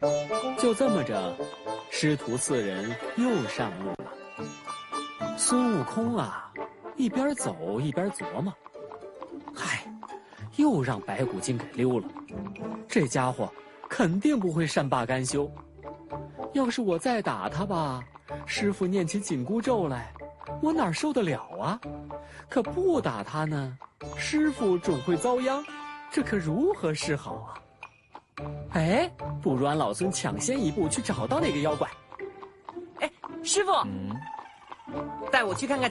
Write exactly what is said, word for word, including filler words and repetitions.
就这么着，师徒四人又上路了。孙悟空啊，一边走一边琢磨：嗨，又让白骨精给溜了，这家伙肯定不会善罢甘休。要是我再打他吧，师傅念起紧箍咒来，我哪受得了啊？可不打他呢，师傅准会遭殃，这可如何是好啊？哎，不如俺老孙抢先一步去找到那个妖怪。 哎，师傅， 嗯， 带我去看看